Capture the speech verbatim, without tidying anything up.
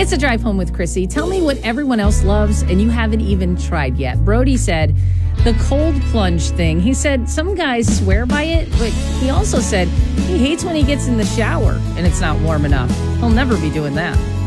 It's a drive home with Chrissy. Tell me what everyone else loves and you haven't even tried yet. Brody said the cold plunge thing. He said some guys swear by it, but he also said he hates when he gets in the shower and it's not warm enough. He'll never be doing that.